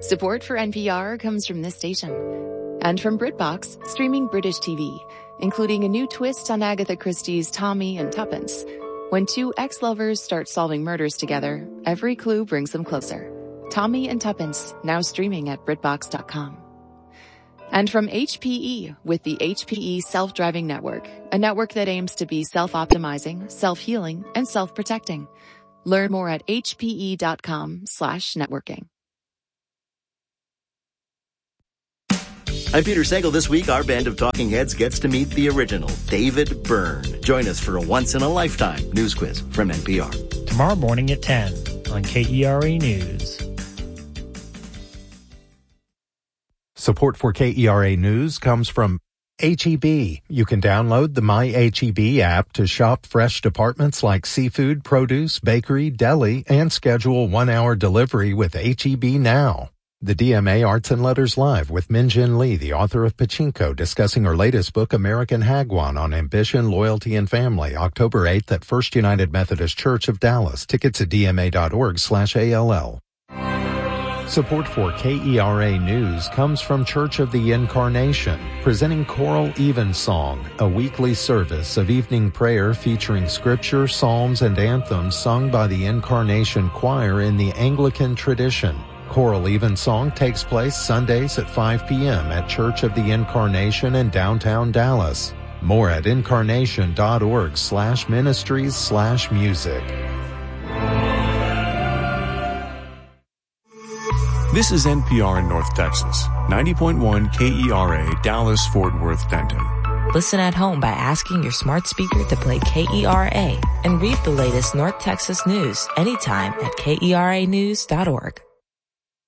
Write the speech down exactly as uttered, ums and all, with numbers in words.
Support for N P R comes from this station and from BritBox, streaming British T V, including a new twist on Agatha Christie's Tommy and Tuppence. When two ex-lovers start solving murders together, every clue brings them closer. Tommy and Tuppence, now streaming at BritBox dot com. And from H P E with the H P E Self-Driving Network, a network that aims to be self-optimizing, self-healing, and self-protecting. Learn more at H P E dot com slash networking. I'm Peter Sagal. This week, our band of talking heads gets to meet the original, David Byrne. Join us for a once-in-a-lifetime news quiz from N P R. Tomorrow morning at ten on K E R A News. Support for K E R A News comes from H E B. You can download the My H E B app to shop fresh departments like seafood, produce, bakery, deli, and schedule one-hour delivery with H E B Now. The D M A Arts and Letters Live with Min-Jin Lee, the author of Pachinko, discussing her latest book, American Hagwon, on ambition, loyalty, and family, October eighth at First United Methodist Church of Dallas. Tickets at D M A dot org slash A L L. Support for K E R A News comes from Church of the Incarnation, presenting Choral Evensong, a weekly service of evening prayer featuring scripture, psalms, and anthems sung by the Incarnation Choir in the Anglican tradition. Choral Evensong takes place Sundays at five p.m. at Church of the Incarnation in downtown Dallas. More at incarnation dot org slash ministries slash music. This is N P R in North Texas, ninety point one K E R A, Dallas, Fort Worth, Denton. Listen at home by asking your smart speaker to play K E R A and read the latest North Texas news anytime at K E R A news dot org.